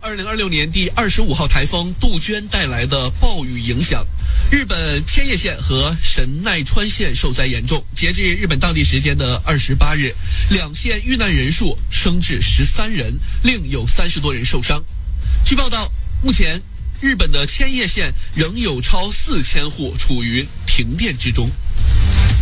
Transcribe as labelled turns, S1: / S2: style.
S1: 2026年第25号台风杜鹃带来的暴雨影响，日本千叶县和神奈川县受灾严重。截至日本当地时间的28日，两县遇难人数升至13人，另有30多人受伤。据报道，目前日本的千叶县仍有超4000户处于停电之中。